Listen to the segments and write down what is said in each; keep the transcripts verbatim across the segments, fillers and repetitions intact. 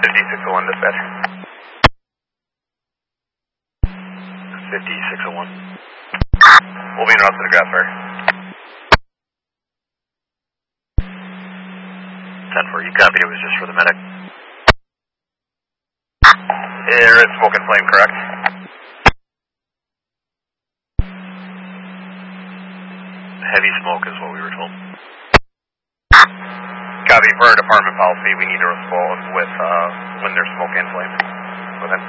fifty-six oh one dispatch. fifty-six oh one. We'll be in route to the grass fire. ten four, you copied, it was just for the medic. There is smoke and flame, correct? Heavy smoke is what we were told. Copy, for our department policy, we need to respond with uh, when there's smoke and flame within.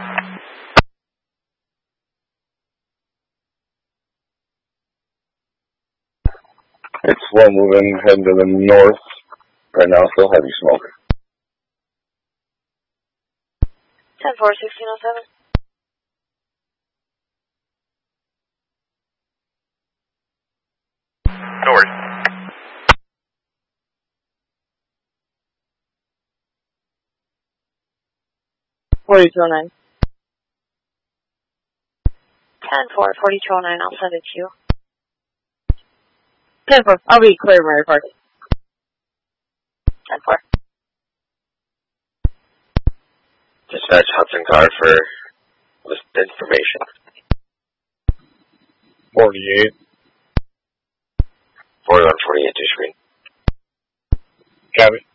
It's slow moving, heading to the north. Right now, still heavy smoke. ten four, sixteen oh seven. No worries. forty-two oh nine. ten four, forty-two oh nine, I'll send it to you. ten four, I'll be clear my report. ten four. Dispatch Hudson car for list information. forty-eight. forty-one forty-eight, two screen. Copy.